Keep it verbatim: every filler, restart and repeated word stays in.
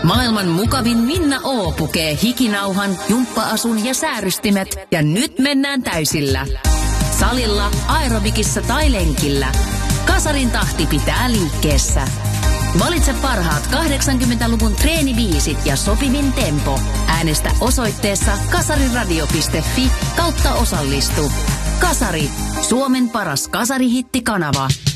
Maailman mukavin Minna O pukee hikinauhan, jumppa-asun ja säärystimet ja nyt mennään täysillä. Salilla, aerobikissa tai lenkillä. Kasarin tahti pitää liikkeessä. Valitse parhaat kahdeksankymmentäluvun treenibiisit ja sopivin tempo. Äänestä osoitteessa kasariradio piste fi kautta osallistu. Kasari, Suomen paras kasarihittikanava.